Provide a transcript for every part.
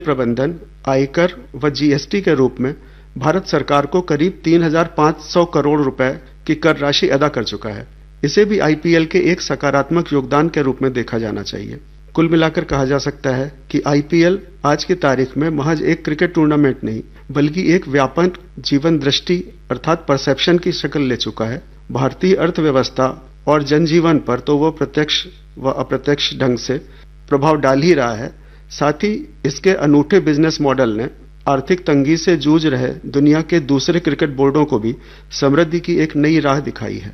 प्रबंधन, आयकर व जीएसटी के रूप में भारत सरकार को करीब 3,500 करोड़ रुपए की कर राशि अदा कर चुका है। इसे भी आईपीएल के एक सकारात्मक योगदान के रूप में देखा जाना चाहिए। कुल मिलाकर कहा जा सकता है कि आईपीएल आज की तारीख में महज एक क्रिकेट टूर्नामेंट नहीं, बल्कि एक व्यापक जीवन दृष्टि अर्थात परसेप्शन की शक्ल ले चुका है। भारतीय अर्थव्यवस्था और जनजीवन पर तो वह प्रत्यक्ष व अप्रत्यक्ष ढंग से प्रभाव डाल ही रहा है, साथ ही इसके अनूठे बिजनेस मॉडल ने आर्थिक तंगी से जूझ रहे दुनिया के दूसरे क्रिकेट बोर्डों को भी समृद्धि की एक नई राह दिखाई है।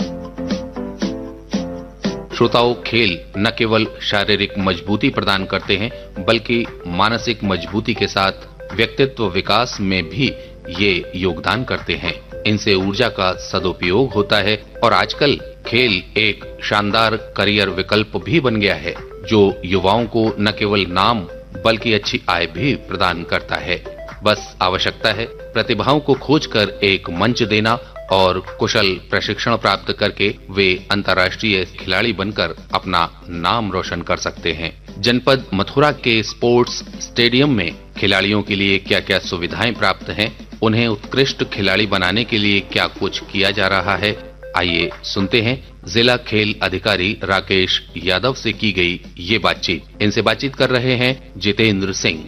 श्रोताओं, खेल न केवल शारीरिक मजबूती प्रदान करते हैं, बल्कि मानसिक मजबूती के साथ व्यक्तित्व विकास में भी ये योगदान करते हैं। इनसे ऊर्जा का सदुपयोग होता है और आजकल खेल एक शानदार करियर विकल्प भी बन गया है, जो युवाओं को न केवल नाम बल्कि अच्छी आय भी प्रदान करता है। बस आवश्यकता है प्रतिभाओं को खोजकर एक मंच देना और कुशल प्रशिक्षण प्राप्त करके वे अंतर्राष्ट्रीय खिलाड़ी बनकर अपना नाम रोशन कर सकते हैं। जनपद मथुरा के स्पोर्ट्स स्टेडियम में खिलाड़ियों के लिए क्या क्या सुविधाएं प्राप्त हैं, उन्हें उत्कृष्ट खिलाड़ी बनाने के लिए क्या कुछ किया जा रहा है, आइए सुनते हैं जिला खेल अधिकारी राकेश यादव से की गई ये बातचीत। इनसे बातचीत कर रहे हैं जितेंद्र सिंह।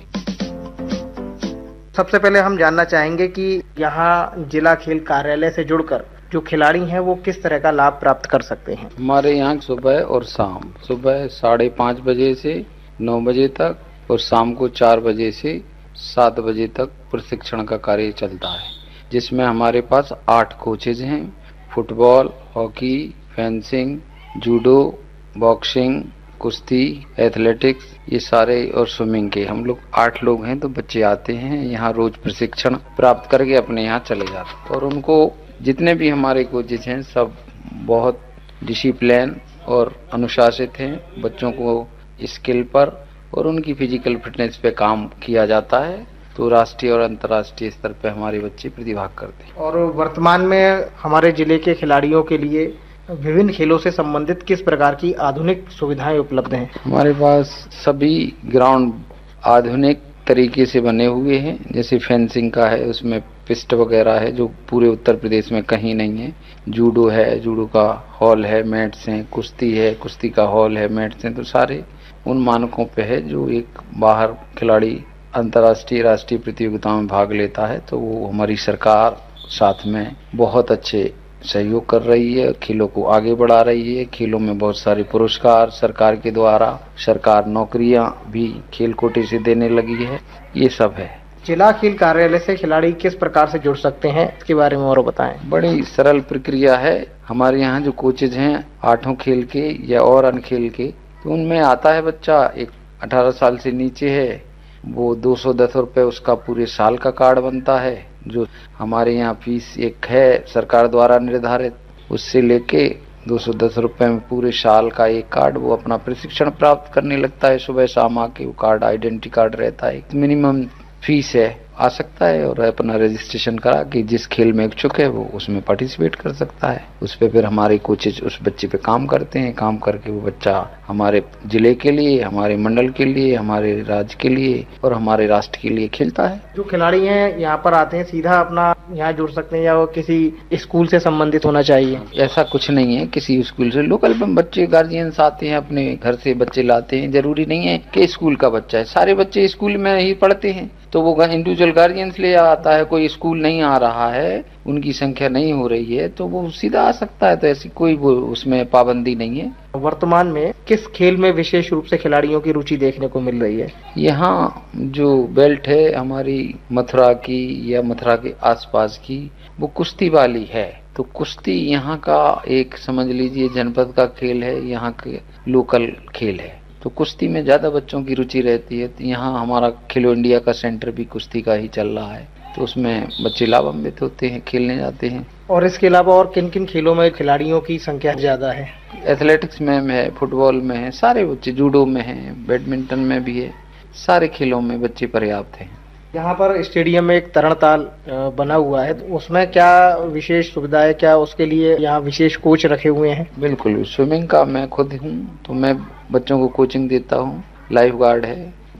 सबसे पहले हम जानना चाहेंगे कि यहाँ जिला खेल कार्यालय से जुड़कर जो खिलाड़ी हैं वो किस तरह का लाभ प्राप्त कर सकते हैं। हमारे यहाँ सुबह और शाम, सुबह 5:30 बजे से 9 बजे तक और शाम को 4 बजे से 7 बजे तक प्रशिक्षण का कार्य चलता है, जिसमें हमारे पास 8 कोचेज हैं। Football, hockey, fencing, judo, boxing, कुश्ती, एथलेटिक्स, ये सारे और स्विमिंग के हम लोग 8 लोग हैं। तो बच्चे आते हैं यहाँ, रोज प्रशिक्षण प्राप्त करके अपने यहाँ चले जाते हैं। और उनको जितने भी हमारे कोचेज हैं सब बहुत डिसिप्लिन और अनुशासित हैं। बच्चों को स्किल पर और उनकी फिजिकल फिटनेस पे काम किया जाता है। तो राष्ट्रीय और अंतर्राष्ट्रीय स्तर पे हमारे बच्चे प्रतिभाग करते हैं। और वर्तमान में हमारे जिले के खिलाड़ियों के लिए विभिन्न खेलों से संबंधित किस प्रकार की आधुनिक सुविधाएं उपलब्ध हैं। हमारे पास सभी ग्राउंड आधुनिक तरीके से बने हुए हैं। जैसे फेंसिंग का है, उसमें पिस्ट वगैरह है जो पूरे उत्तर प्रदेश में कहीं नहीं है। जूडो है, जूडो का हॉल है, मैट्स हैं। कुश्ती है, कुश्ती का हॉल है, मैट्स हैं। तो सारे उन मानकों पे है जो एक बाहर खिलाड़ी अंतर्राष्ट्रीय राष्ट्रीय प्रतियोगिताओं में भाग लेता है। तो वो हमारी सरकार साथ में बहुत अच्छे सहयोग कर रही है, खेलों को आगे बढ़ा रही है। खेलों में बहुत सारे पुरस्कार सरकार के द्वारा, सरकार नौकरियां भी खेल कोटे से देने लगी है। ये सब है। जिला खेल कार्यालय से खिलाड़ी किस प्रकार से जुड़ सकते हैं, इसके बारे में और बताएं। बड़ी सरल प्रक्रिया है। हमारे यहाँ जो कोचेज हैं 8 खेल के या और अन्य खेल के, तो उनमें आता है बच्चा, एक 18 साल से नीचे है, वो 210 रुपए उसका पूरे साल का कार्ड बनता है। जो हमारे यहाँ फीस एक है सरकार द्वारा निर्धारित, उससे लेके 210 रुपए में पूरे साल का एक कार्ड वो अपना प्रशिक्षण प्राप्त करने लगता है। सुबह शाम आके वो कार्ड आइडेंटिटी कार्ड रहता है। मिनिमम फीस है, आ सकता है और अपना रजिस्ट्रेशन करा के जिस खेल में इच्छुक है वो उसमें पार्टिसिपेट कर सकता है। उस पे फिर हमारे कोचेज उस बच्चे पे काम करते हैं। काम करके वो बच्चा हमारे जिले के लिए, हमारे मंडल के लिए, हमारे राज्य के लिए और हमारे राष्ट्र के लिए खेलता है। जो खिलाड़ी हैं यहाँ पर आते हैं सीधा अपना यहाँ जुड़ सकते हैं या वो किसी स्कूल से संबंधित होना चाहिए? ऐसा कुछ नहीं है, किसी स्कूल से। लोकल बच्चे गार्जियंस आते हैं, अपने घर से बच्चे लाते हैं। जरूरी नहीं है कि स्कूल का बच्चा है, सारे बच्चे स्कूल में ही पढ़ते हैं तो वो इंडिविजुअल गार्जियंस ले आता है। कोई स्कूल नहीं आ रहा है, उनकी संख्या नहीं हो रही है, तो वो सीधा आ सकता है। तो ऐसी कोई उसमें पाबंदी नहीं है। वर्तमान में किस खेल में विशेष रूप से खिलाड़ियों की रुचि देखने को मिल रही है? यहाँ जो बेल्ट है हमारी मथुरा की या मथुरा के आसपास की, वो कुश्ती वाली है। तो कुश्ती यहाँ का एक समझ लीजिए जनपद का खेल है, यहाँ के लोकल खेल है। तो कुश्ती में ज्यादा बच्चों की रुचि रहती है। तो यहाँ हमारा खेलो इंडिया का सेंटर भी कुश्ती का ही चल रहा है, तो उसमें बच्चे लाभान्वित होते हैं, खेलने जाते हैं। और इसके अलावा और किन किन खेलों में खिलाड़ियों की संख्या ज्यादा है? एथलेटिक्स में है, फुटबॉल में है, सारे बच्चे, जूडो में है, बैडमिंटन में भी है, सारे खेलों में बच्चे पर्याप्त हैं। यहाँ पर स्टेडियम में एक तरणताल बना हुआ है, तो उसमें क्या विशेष सुविधा है? क्या उसके लिए यहाँ विशेष कोच रखे हुए हैं? बिल्कुल, स्विमिंग का मैं खुद हूँ, तो मैं बच्चों को कोचिंग देता हूँ। लाइफ गार्ड है,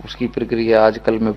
उसकी प्रक्रिया आजकल में